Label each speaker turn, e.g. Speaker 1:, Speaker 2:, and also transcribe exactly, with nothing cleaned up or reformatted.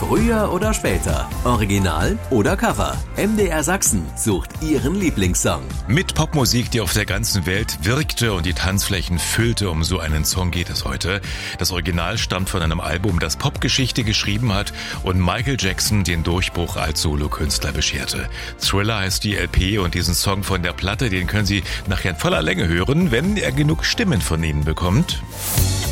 Speaker 1: Früher oder später, Original oder Cover. M D R Sachsen sucht Ihren Lieblingssong.
Speaker 2: Mit Popmusik, die auf der ganzen Welt wirkte und die Tanzflächen füllte, um so einen Song geht es heute. Das Original stammt von einem Album, das Popgeschichte geschrieben hat und Michael Jackson den Durchbruch als Solokünstler bescherte. Thriller heißt die L P und diesen Song von der Platte, den können Sie nachher in voller Länge hören, wenn er genug Stimmen von Ihnen bekommt.